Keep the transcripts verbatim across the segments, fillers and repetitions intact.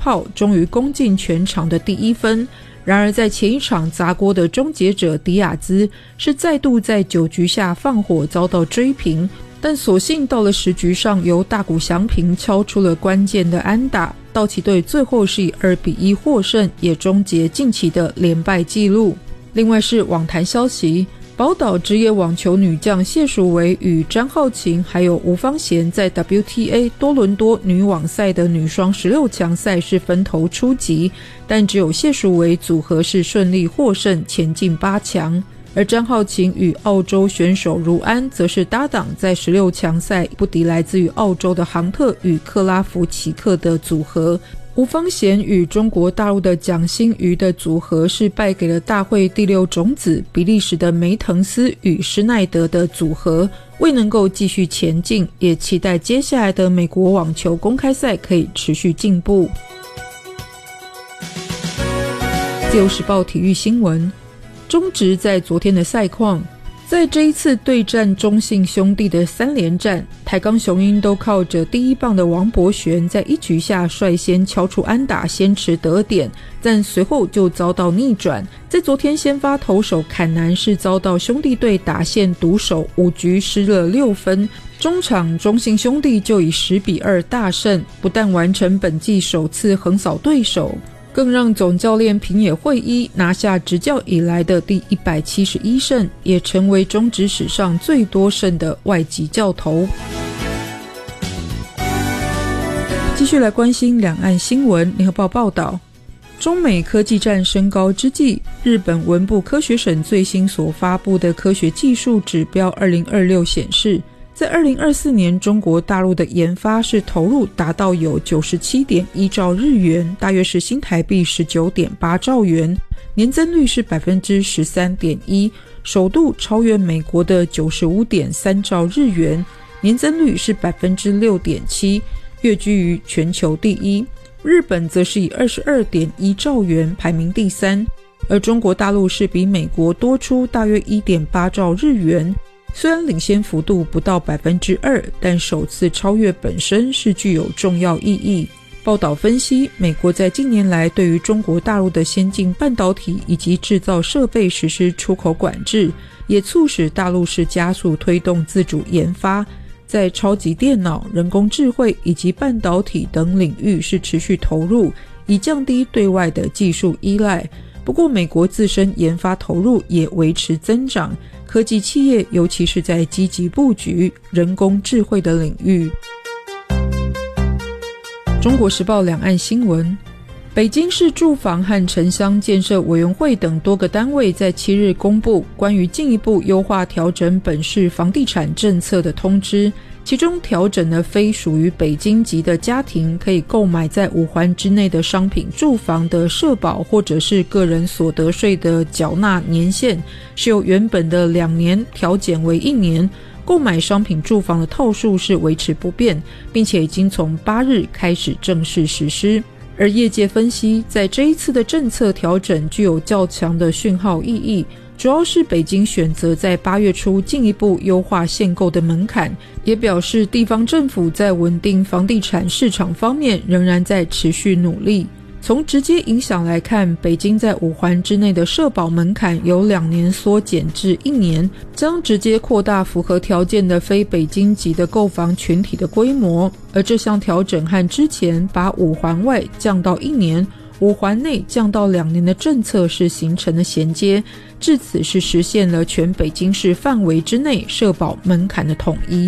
炮终于攻进全场的第一分。然而在前一场砸锅的终结者迪亚兹是再度在九局下放火遭到追平，但所幸到了十局上由大谷翔平敲出了关键的安打，道奇队最后是以二比一获胜，也终结近期的连败纪录。另外是网坛消息，宝岛职业网球女将谢淑薇与张浩晴还有吴芳贤在 W T A 多伦多女网赛的女双十六强赛是分头出击，但只有谢淑薇组合是顺利获胜，前进八强。而张浩晴与澳洲选手如安则是搭档，在十六强赛不敌来自于澳洲的杭特与克拉夫奇克的组合。吴芳贤与中国大陆的蒋欣瑜的组合是败给了大会第六种子比利时的梅滕斯与施奈德的组合，未能够继续前进，也期待接下来的美国网球公开赛可以持续进步。自由时报体育新闻，中职在昨天的赛况，在这一次对战中信兄弟的三连战，台钢雄鹰都靠着第一棒的王柏旋在一局下率先敲出安打，先持得点，但随后就遭到逆转。在昨天先发投手坎南是遭到兄弟队打线毒手，五局失了六分。中场中信兄弟就以十比二大胜，不但完成本季首次横扫对手，更让总教练平野惠一拿下执教以来的第一百七十一胜，也成为中职史上最多胜的外籍教头。继续来关心两岸新闻，联合报报道，中美科技战升高之际，日本文部科学省最新所发布的科学技术指标二零二六显示，在二零二四年中国大陆的研发是投入达到有 九十七点一兆日元，大约是新台币 十九点八兆元，年增率是 百分之十三点一， 首度超越美国的 九十五点三兆日元，年增率是 百分之六点七， 跃居于全球第一。日本则是以 二十二点一兆元排名第三，而中国大陆是比美国多出大约 一点八兆日元，虽然领先幅度不到 百分之二， 但首次超越本身是具有重要意义。报道分析，美国在近年来对于中国大陆的先进半导体以及制造设备实施出口管制，也促使大陆是加速推动自主研发，在超级电脑、人工智慧以及半导体等领域是持续投入，以降低对外的技术依赖。不过美国自身研发投入也维持增长，科技企业尤其是在积极布局人工智慧的领域。中国时报两岸新闻，北京市住房和城乡建设委员会等多个单位在七日公布关于进一步优化调整本市房地产政策的通知，其中调整了非属于北京籍的家庭可以购买在五环之内的商品住房的社保或者是个人所得税的缴纳年限是由原本的两年调减为一年，购买商品住房的套数是维持不变，并且已经从八日开始正式实施。而业界分析，在这一次的政策调整具有较强的讯号意义，主要是北京选择在八月初进一步优化限购的门槛，也表示地方政府在稳定房地产市场方面仍然在持续努力。从直接影响来看，北京在五环之内的社保门槛由两年缩减至一年，将直接扩大符合条件的非北京籍的购房群体的规模。而这项调整和之前把五环外降到一年，五环内降到两年的政策是形成了衔接，至此是实现了全北京市范围之内社保门槛的统一。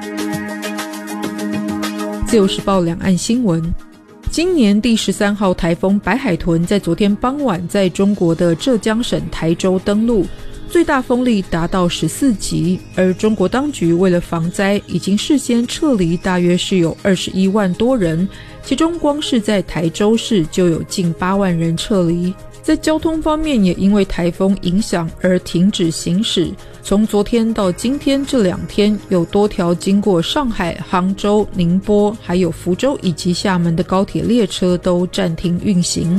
自由时报两岸新闻，今年第十三号台风白海豚在昨天傍晚在中国的浙江省台州登陆，最大风力达到十四级，而中国当局为了防灾，已经事先撤离大约是有二十一万多人，其中光是在台州市就有近八万人撤离。在交通方面也因为台风影响而停止行驶，从昨天到今天这两天，有多条经过上海、杭州、宁波还有福州以及厦门的高铁列车都暂停运行。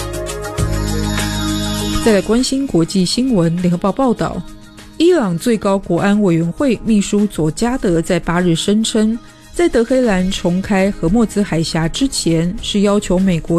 再来关心国际新闻，联合报报道，伊朗最高国安委员会秘书佐加德在八日声称，在德黑兰重开荷默兹海峡之前，是要求美国